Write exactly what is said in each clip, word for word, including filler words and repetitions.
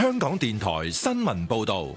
香港電台新聞報道。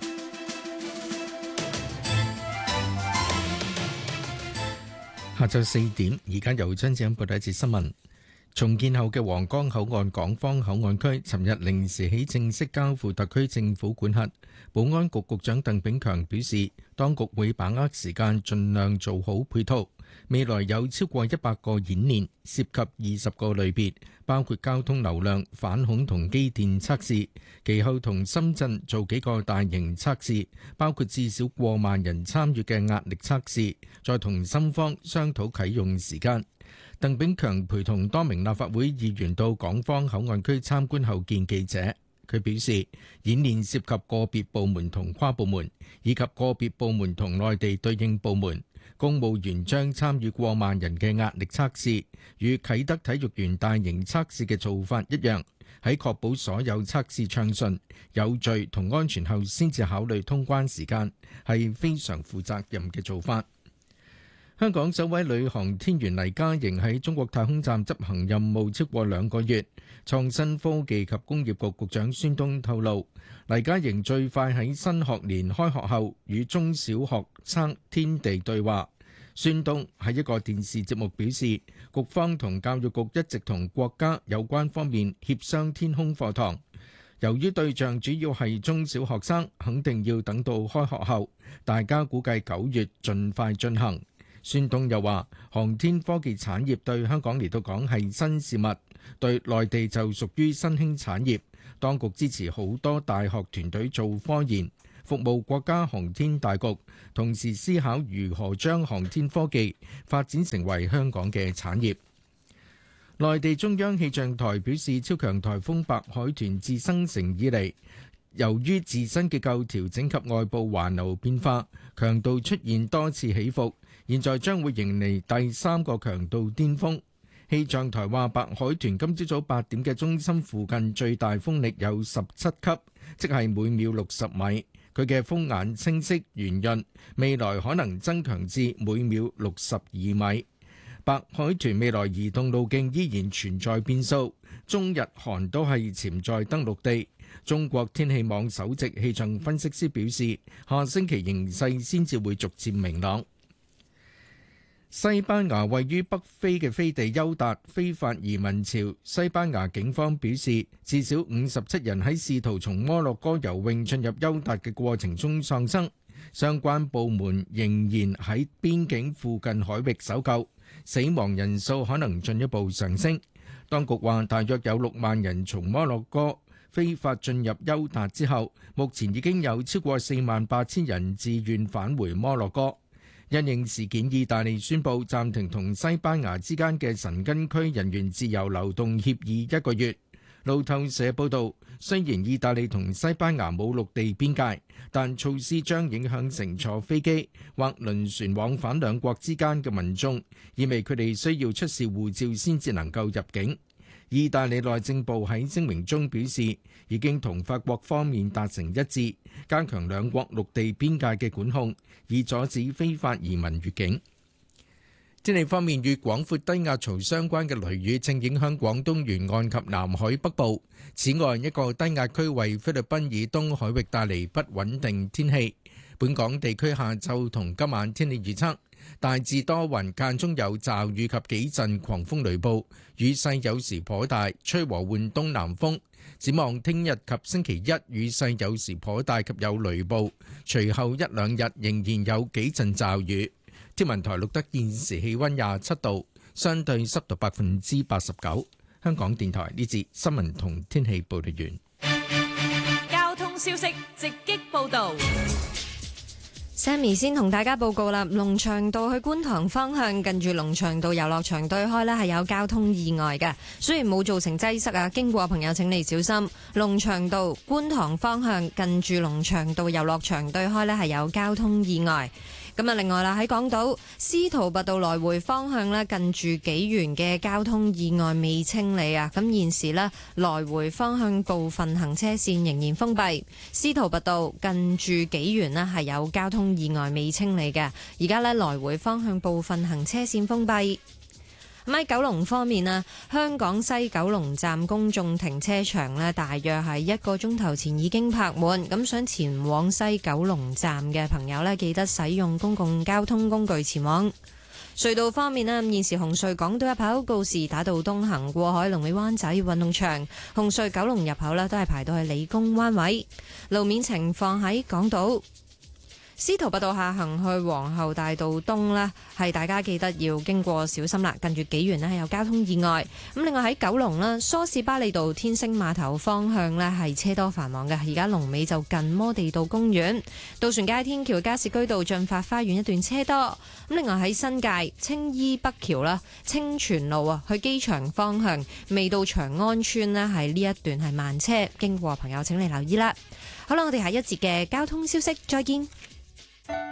下晝四點，而家由張子欣報道一節新聞。重建後嘅皇崗口岸港方口岸區，尋日零時起正式交付特區政府管轄。保安局局長鄧炳強表示，當局會把握時間，盡量做好配套。未來有超過一百個演練，涉及二十個類別，包括交通流量、反恐同機電測試。其後同深圳做幾個大型測試，包括至少過萬人參與嘅壓力測試，再同深方商討啟用時間。鄧炳強陪同多名立法會議員到港方口岸區參觀後見記者，佢表示演練涉及個別部門同跨部門，以及個別部門同內地對應部門。公務員將參與過萬人嘅壓力測試，與啟德體育園大型測試嘅做法一樣，喺確保所有測試暢順、有序同安全後先至考慮通關時間，係非常負責任嘅做法。香港首位女航天員黎嘉瑩喺中國太空站執行任務超過兩個月。創新科技及工業局局長孫東透露，黎嘉瑩最快喺新學年開學後與中小學生天地對話。孫東喺一個電視節目表示，局方同教育局一直同國家有關方面協商天空課堂。由於對象主要係中小學生，肯定要等到開學後，大家估計九月盡快進行。孫東又話，航天科技產業對香港嚟到講係新事物，對內地就屬於新興產業。當局支持好多大學團隊做科研，服務國家航天大局，同時思考如何將航天科技發展成為香港嘅產業。內地中央氣象台表示，超強颱風白海豚自生成以嚟，由於自身結構調整及外部環流變化，強度出現多次起伏，現在將會迎嚟第三個強度巔峰。氣象台話，白海豚今朝早八點嘅中心附近最大風力有十七級，即係每秒六十米。佢嘅風眼清晰圓潤，未來可能增強至每秒六十二米。白海豚未來移動路徑依然存在變數，中日韓都係潛在登陸地。中國天氣網首席氣象分析師表示，下星期形勢先至會逐漸明朗。西班牙位於北非嘅飛地休達非法移民潮，西班牙警方表示，至少五十七人喺試圖從摩洛哥游泳進入休達嘅過程中喪生，相關部門仍然喺邊境附近海域搜救，死亡人數可能進一步上升。當局話，大約有六萬人從摩洛哥非法進入休達之後，目前已經有超過四萬八千人自願返回摩洛哥。因應事件，意大利宣布暫停同西班牙之間嘅申根區人員自由流動協議一個月。路透社報道，雖然意大利同西班牙冇陸地邊界，但措施將影響乘坐飛機或輪船往返兩國之間嘅民眾，意味佢哋需要出示護照先至能夠入境。意大利內政部喺聲明中表示，已經同法國方面達成一致，加強兩國陸地邊界嘅管控，以阻止非法移民越境。天氣方面，與廣闊低壓槽相關嘅雷雨正影響廣東沿岸及南海北部。此外，一個低壓區為菲律賓以東海域帶嚟不穩定天氣。本港地區下晝同今晚天氣預測，大致多雲，間中有驟雨及幾陣狂風雷暴，雨勢有時頗大，吹和緩東南風。展望聽日及星期一，雨勢有時頗大及有雷暴，隨後一兩日仍然有幾陣驟雨。天文台錄得現時氣溫廿七度，相對濕度百分之八十九。香港電台呢節新聞同天氣報道完。 交通消息直擊報道。 Sammy 先同大家報告啦，龍翔道去觀塘方向近住龍翔道遊樂場對開呢係有交通意外嘅，雖然冇造成擠塞啊，經過朋友請你小心。龍翔道觀塘方向近住龍翔道遊樂場對開呢係有交通意外。咁啊，另外啦，喺港島司徒拔道來回方向咧，近住紀元嘅交通意外未清理啊，咁現時咧來回方向部分行車線仍然封閉。司徒拔道近住紀元咧係有交通意外未清理嘅，而家咧來回方向部分行車線封閉。 咁喺九龍方面啊，香港西九龍站公眾停車場呢，大約係一個鐘頭前已經泊滿。咁想前往西九龍站嘅朋友呢，記得使用公共交通工具前往。隧道方面呢，現時紅隧港島入口告士打道東行過海龍尾灣仔運動場，紅隧九龍入口呢都係排到去理工灣位。路面情況喺港島司徒拔道下行去皇后大道東呢，係大家記得要經過小心啦。近住紀元呢係有交通意外。咁另外喺九龍啦，梳士巴利道天星碼頭方向呢係車多繁忙嘅，而家龍尾就近摩地道公園。渡船街天橋加士居道進發花園一段車多。咁另外喺新界青衣北橋啦，清泉路啊去機場方向未到長安村呢係呢一段係慢車，經過朋友請你留意啦。好啦，我哋下一節嘅交通消息再見。